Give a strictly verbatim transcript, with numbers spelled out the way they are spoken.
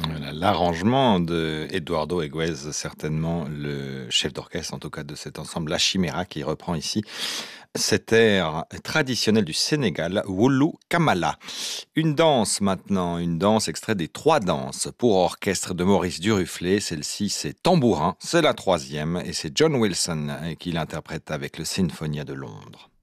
Voilà, l'arrangement de Eduardo Eguez, certainement le chef d'orchestre, en tout cas de cet ensemble La Chimera, qui reprend ici cet air traditionnel du Sénégal, Wulu Kamala. Une danse maintenant, une danse extrait des Trois danses pour orchestre de Maurice Duruflé. Celle-ci, c'est Tambourin, c'est la troisième, et c'est John Wilson qui l'interprète avec le Sinfonia de Londres.